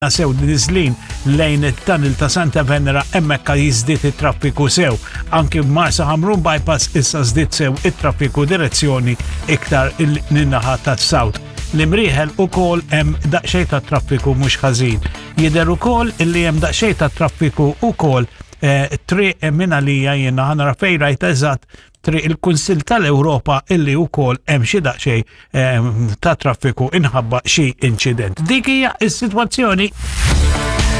sew niżlin lejn it-tunnel ta' Santa Venera hemmhekk jiżdied it-traffiku sew. Anki Marsa Hamrun bypass issa żdied sew it-traffiku direzzjoni iktar in-naħa tas-South. L-imrieħel ukoll hemm daqsxejn ta' traffiku mhux ħażin. Jidher ukoll illi hemm daqsxejn ta' traffiku ukoll triq minn għalija jiena ħanara fejn rajt eżatt triq il-Kunsill tal-Ewropa illi wkoll hemm xi daqsxejn ta' traffiku inħabba xi inċident. Dik hija s-sitwazzjoni.